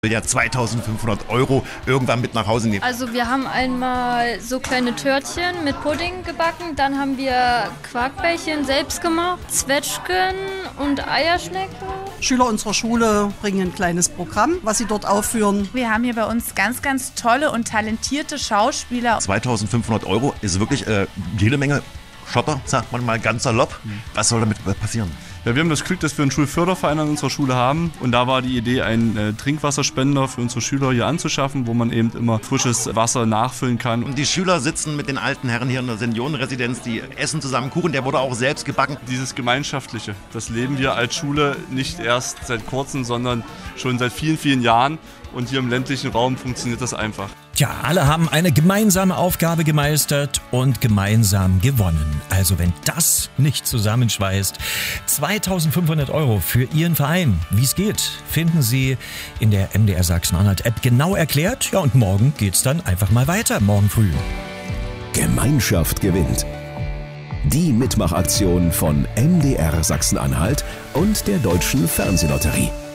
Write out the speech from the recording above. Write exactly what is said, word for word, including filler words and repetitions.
Ja, zweitausendfünfhundert Euro irgendwann mit nach Hause nehmen. Also wir haben einmal so kleine Törtchen mit Pudding gebacken, dann haben wir Quarkbällchen selbst gemacht, Zwetschgen und Eierschnecken. Schüler unserer Schule bringen ein kleines Programm, was sie dort aufführen. Wir haben hier bei uns ganz, ganz tolle und talentierte Schauspieler. zweitausendfünfhundert Euro ist wirklich äh, jede Menge Schotter, sagt man mal ganz salopp. Was soll damit passieren? Ja, wir haben das Glück, dass wir einen Schulförderverein an unserer Schule haben und da war die Idee, einen äh, Trinkwasserspender für unsere Schüler hier anzuschaffen, wo man eben immer frisches Wasser nachfüllen kann. Und die Schüler sitzen mit den alten Herren hier in der Seniorenresidenz, die essen zusammen Kuchen, der wurde auch selbst gebacken. Dieses Gemeinschaftliche, das leben wir als Schule nicht erst seit kurzem, sondern schon seit vielen, vielen Jahren und hier im ländlichen Raum funktioniert das einfach. Tja, alle haben eine gemeinsame Aufgabe gemeistert und gemeinsam gewonnen. Also wenn das nicht zusammenschweißt. zweitausendfünfhundert Euro für Ihren Verein. Wie es geht, finden Sie in der M D R Sachsen-Anhalt-App genau erklärt. Ja, und morgen geht's dann einfach mal weiter, morgen früh. Gemeinschaft gewinnt. Die Mitmachaktion von M D R Sachsen-Anhalt und der Deutschen Fernsehlotterie.